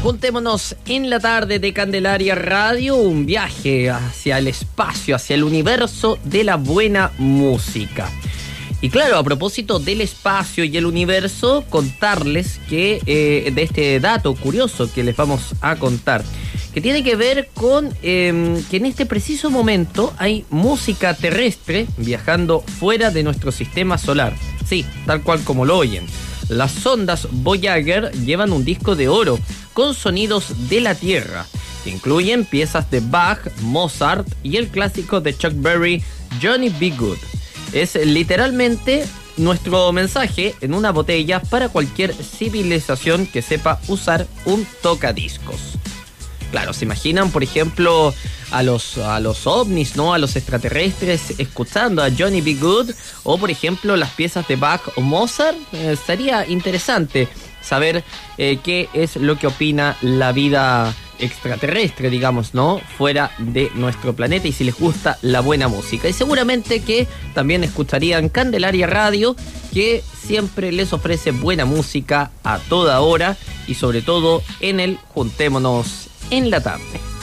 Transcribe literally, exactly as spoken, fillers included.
Juntémonos en la tarde de Candelaria Radio, un viaje hacia el espacio, hacia el universo de la buena música. Y claro, a propósito del espacio y el universo, contarles que eh, de este dato curioso que les vamos a contar, que tiene que ver con eh, que en este preciso momento hay música terrestre viajando fuera de nuestro sistema solar. Sí, tal cual como lo oyen. Las sondas Voyager llevan un disco de oro con sonidos de la Tierra, que incluyen piezas de Bach, Mozart y el clásico de Chuck Berry, Johnny B. Good. Es literalmente nuestro mensaje en una botella para cualquier civilización que sepa usar un tocadiscos. Claro, ¿se imaginan, por ejemplo, a los, a los ovnis, ¿no? A los extraterrestres escuchando a Johnny B. Good, o por ejemplo las piezas de Bach o Mozart? Eh, sería interesante saber eh, qué es lo que opina la vida extraterrestre, digamos, ¿no? Fuera de nuestro planeta, y si les gusta la buena música. Y seguramente que también escucharían Candelaria Radio, que siempre les ofrece buena música a toda hora y sobre todo en el Juntémonos en la tarde.